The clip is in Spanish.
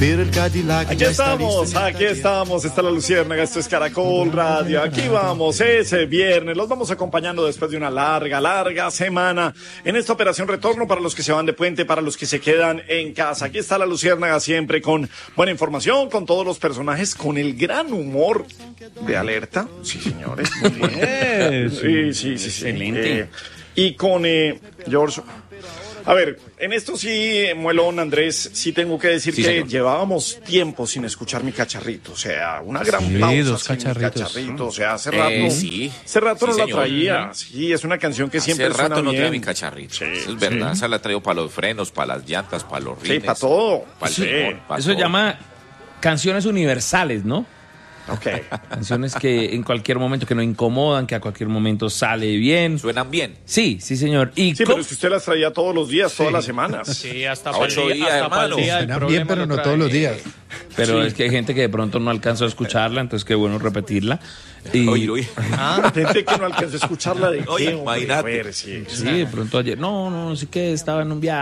pero el Cadillac Aquí ya está listo. estamos, está la Luciérnaga, esto es Caracol Radio, aquí vamos, ese viernes, los vamos acompañando después de una larga semana en esta operación retorno para los que se van de puente, para los que se quedan en casa. Aquí está la Luciérnaga siempre con buena información, con todos los personajes, con el gran humor de Alerta, sí señores, muy bien. Sí. Excelente. Y con George. A ver, en esto sí, Muelón, Andrés, sí tengo que decir que señor. llevábamos tiempo sin escuchar mi cacharrito, o sea, una gran pausa dos sin mi cacharritos. cacharrito, o sea, hace rato, Sí. hace rato no Sí, la señor. traía, sí, es una canción que siempre Hace rato suena no bien. trae mi cacharrito. Sí, Eso es verdad. Esa la traigo para los frenos, para las llantas, para los Sí, rines. para todo. Para el Sí. timón, pa' Eso todo. se llama canciones universales, ¿no? Ok. Canciones que en cualquier momento que no incomodan, que a cualquier momento sale bien. Suenan bien. Sí, señor. Y Sí, pero es que usted las traía todos los días, todas las semanas. Sí, hasta A para el 8 día, días, hasta para el hermano. día del Suenan bien, problema pero lo no trae. todos los días. Pero es que hay gente que de pronto no alcanzó a escucharla, entonces qué bueno repetirla. Y Oye. Gente que no alcanzó a escucharla de Oye, qué, hombre, imagínate. a ver, sí. sí, de pronto ayer, no sé qué, estaba en un viaje.